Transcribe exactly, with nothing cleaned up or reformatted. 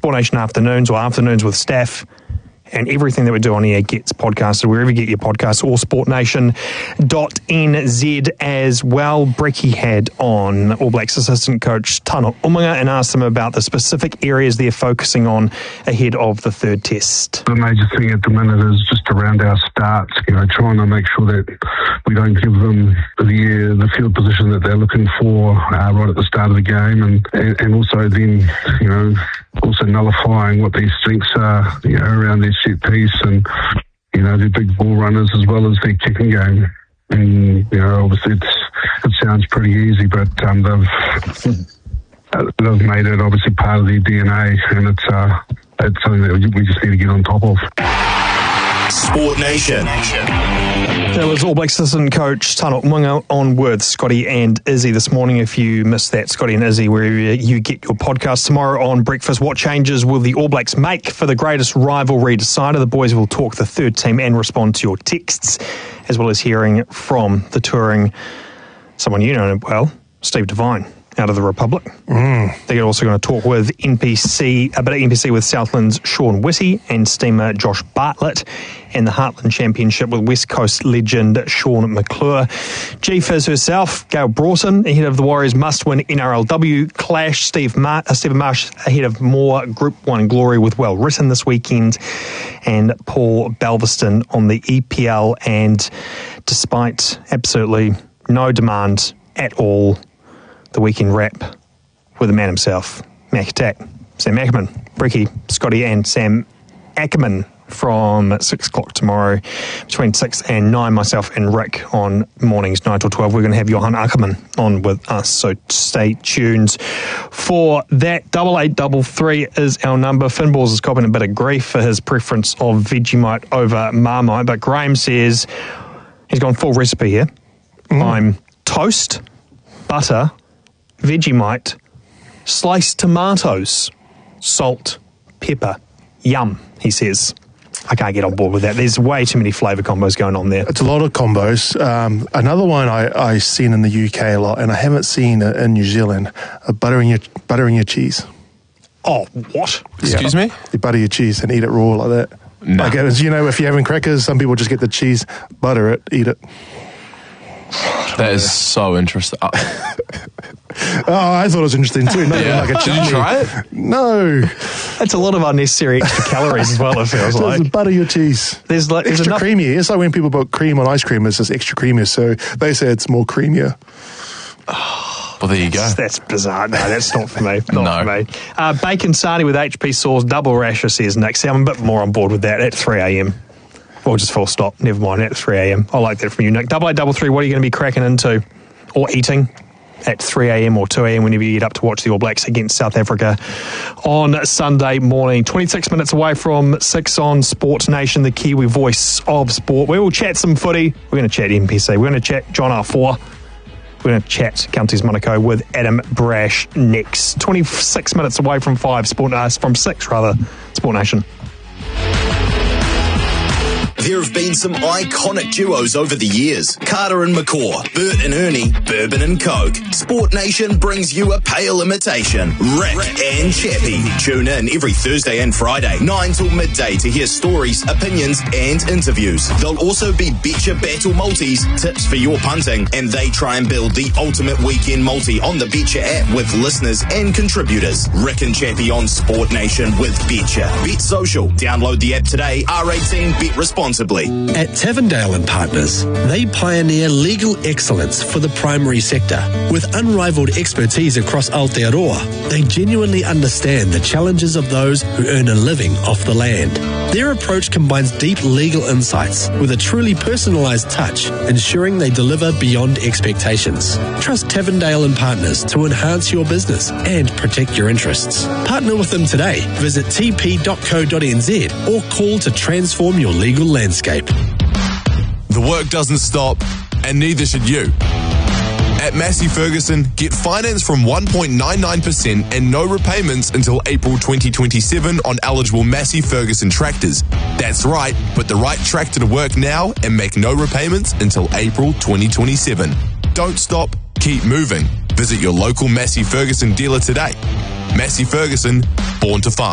Sport Nation Afternoons or Afternoons with Staff. And everything that we do on here gets podcasted wherever you get your podcasts, or sport nation dot n z as well. Brecky had on All Blacks assistant coach Tano Umaga and asked him about the specific areas they're focusing on ahead of the third test. The major thing at the minute is just around our starts, you know, trying to make sure that we don't give them the the field position that they're looking for uh, right at the start of the game, and, and, and also then, you know, also nullifying what their strengths are, you know, around their set piece and, you know, their big ball runners as well as their kicking game. And, you know, obviously it's, it sounds pretty easy, but um, they've they've made it obviously part of their D N A, and it's uh, it's something that we just need to get on top of. Sport Nation. That was All Blacks assistant coach Tano Umaga on with Scotty and Izzy this morning. If you missed that, Scotty and Izzy, wherever you get your podcast tomorrow on breakfast, what changes will the All Blacks make for the greatest rivalry decider? The boys will talk the third team and respond to your texts, as well as hearing from the touring, someone you know well, Steve Devine, out of the Republic. Mm. They're also going to talk with N P C, a bit of N P C with Southland's Sean Whitty and steamer Josh Bartlett, and the Heartland Championship with West Coast legend Sean McClure. G-Fizz herself, Gail Broughton, ahead of the Warriors must-win N R L W clash. Steve Mar- uh, Stephen Marsh ahead of more Group one glory with Well Written this weekend. And Paul Belveston on the E P L. And despite absolutely no demand at all, the weekend wrap with the man himself, Mac Attack, Sam Ackerman, Bricky, Scotty and Sam Ackerman from six o'clock tomorrow, between six and nine, myself and Rick on mornings nine till twelve. We're going to have Johan Ackerman on with us, so stay tuned for that. Double eight double three is our number. Finballs is copping a bit of grief for his preference of Vegemite over Marmite, but Graham says he's gone full recipe here. Mm. I'm toast, butter, Vegemite, sliced tomatoes, salt, pepper, yum, he says. I can't get on board with that. There's way too many flavour combos going on there. It's a lot of combos. Um, another one I, I seen in the U K a lot, and I haven't seen it in New Zealand, uh, buttering your buttering your cheese. Oh, what? Excuse yeah. me? You butter your cheese and eat it raw like that. No. Like, as you know, if you're having crackers, some people just get the cheese, butter it, eat it. That is so interesting. Uh, oh, I thought it was interesting too. Not yeah. like a Did chutney. you try it? No. It's a lot of unnecessary extra calories as well, it feels So like. butter your cheese. There's like there's extra enough- creamy. It's like when people put cream on ice cream, it's just extra creamier. So they say it's more creamier. Well, there you go. That's bizarre. No, that's not for me. Not No. for me. Uh, bacon sarnie with H P sauce, double rasher, says Nick. See, I'm a bit more on board with that at three a.m. Or just full stop. Never mind, at three a.m. I like that from you, Nick. Double eight double three, what are you going to be cracking into or eating at three a.m. or two a.m. whenever you get up to watch the All Blacks against South Africa on Sunday morning? twenty-six minutes away from six on Sport Nation, the Kiwi voice of sport. We will chat some footy. We're going to chat N P C. We're going to chat John R four. We're going to chat Counties Monaco with Adam Brash next. twenty-six minutes away from five, Sport uh, from six rather, Sport Nation. There have been some iconic duos over the years. Carter and McCaw, Bert and Ernie, Bourbon and Coke. Sport Nation brings you a pale imitation. Rick, Rick and Chappie. Tune in every Thursday and Friday, nine till midday to hear stories, opinions and interviews. There'll also be Betcha Battle Multis, tips for your punting, and they try and build the ultimate weekend multi on the Betcha app with listeners and contributors. Rick and Chappie on Sport Nation with Betcha. Bet Social. Download the app today. R eighteen. Bet responsibly. At Tavendale and Partners, they pioneer legal excellence for the primary sector. With unrivaled expertise across Aotearoa, they genuinely understand the challenges of those who earn a living off the land. Their approach combines deep legal insights with a truly personalised touch, ensuring they deliver beyond expectations. Trust Tavendale and Partners to enhance your business and protect your interests. Partner with them today. Visit t p dot co dot n z or call to transform your legal landscape. The work doesn't stop, and neither should you. At Massey Ferguson, get finance from one point nine nine percent and no repayments until April twenty twenty-seven on eligible Massey Ferguson tractors. That's right, put the right tractor to work now and make no repayments until April twenty twenty-seven. Don't stop, keep moving. Visit your local Massey Ferguson dealer today. Massey Ferguson, born to farm.